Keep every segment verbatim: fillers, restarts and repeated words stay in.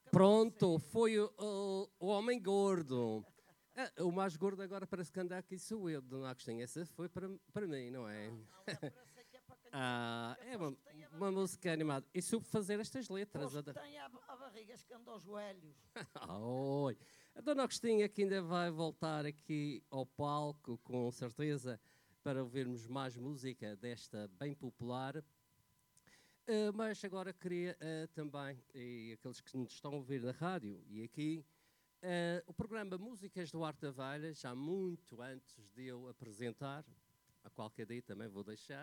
Pronto, foi o, o, o homem gordo. Ah, o mais gordo agora parece que anda aqui sou eu, Dona Agostinho. Essa foi para, para mim, não é? Ah, é uma, uma música animada. E soube fazer estas letras. Pois tem a, a barrigas que anda aos joelhos. Oi. A Dona Agostinha que ainda vai voltar aqui ao palco, com certeza, para ouvirmos mais música desta bem popular. Uh, mas agora queria uh, também, e aqueles que nos estão a ouvir na rádio e aqui, uh, o programa Músicas do Arte da Velha, já muito antes de eu apresentar, a qualquer dia também vou deixar,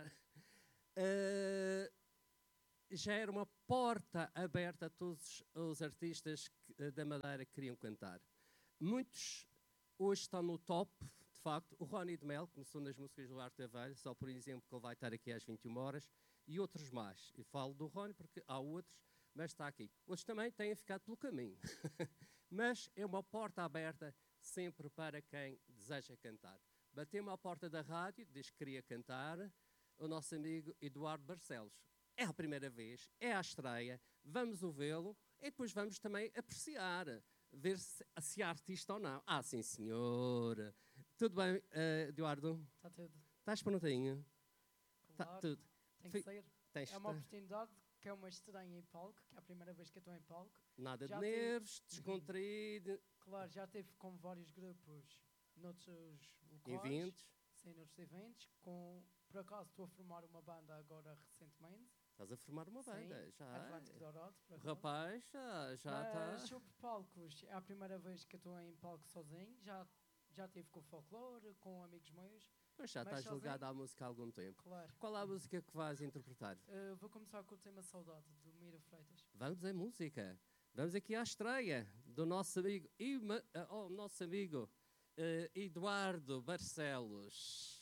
uh, já era uma porta aberta a todos os artistas que, uh, da Madeira que queriam cantar. Muitos hoje estão no top, de facto. O Rony de Mel começou nas Músicas do Arte da Velha, só por exemplo que ele vai estar aqui às vinte e uma horas, e outros mais. E falo do Rony porque há outros, mas está aqui. Outros também têm ficado pelo caminho. Mas é uma porta aberta sempre para quem deseja cantar. Bateu-me à porta da rádio, diz que queria cantar, o nosso amigo Eduardo Barcelos. É a primeira vez, é a estreia, vamos ouvi-lo e depois vamos também apreciar, ver se, se é artista ou não. Ah, sim, senhor. Tudo bem, uh, Eduardo? Está tudo. Estás prontinho? Está Claro, tudo. tem que ser. Tens É uma oportunidade, que é uma estreia em palco, que é a primeira vez que eu estou em palco. Nada Já de tive- nervos, descontraído, Claro, já teve com vários grupos noutros locais. eventos. Sim, noutros eventos. Com, por acaso estou a formar uma banda agora recentemente. Estás a formar uma banda, Sim, já. Atlântico Dourado, por O acaso. rapaz já já Mas está. sobre palcos, é a primeira vez que eu estou em palco sozinho. Já, já tive com folclore, com amigos meus. Pois já mas estás sozinho? ligado à música há algum tempo. Claro. Qual é a música que vais interpretar? Uh, vou começar com o tema Saudade, do Miro Freitas. Vamos a música. Vamos aqui à estreia do nosso amigo, Ima, oh, nosso amigo uh, Eduardo Barcelos.